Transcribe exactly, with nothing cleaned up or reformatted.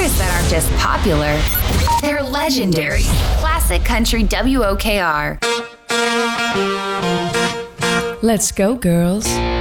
artists that aren't just popular, they're legendary. Classic Country W O K R. Let's go, girls.